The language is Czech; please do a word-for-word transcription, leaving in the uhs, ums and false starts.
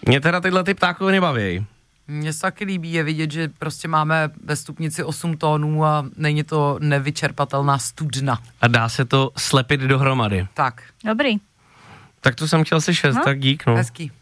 Mě teda tyhle ty ptákoviny baví. Mně se taky líbí je vidět, že prostě máme ve stupnici osm tónů a není to nevyčerpatelná studna. A dá se to slepit dohromady. Tak. Dobrý. Tak to jsem chtěl slyšet, No. tak dík, no. Hezký.